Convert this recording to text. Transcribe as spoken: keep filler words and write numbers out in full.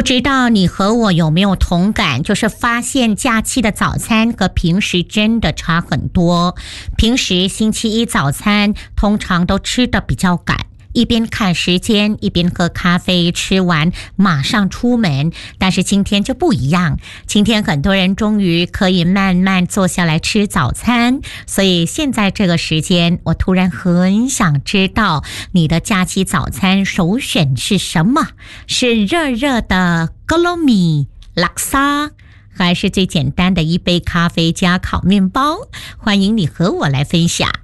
不知道你和我有没有同感，就是发现假期的早餐和平时真的差很多。平时星期一早餐通常都吃得比较赶，一边看时间一边喝咖啡，吃完马上出门。但是今天就不一样，今天很多人终于可以慢慢坐下来吃早餐，所以现在这个时间我突然很想知道你的假期早餐首选是什么？是热热的咕噜米、拉沙，还是最简单的一杯咖啡加烤面包？欢迎你和我来分享。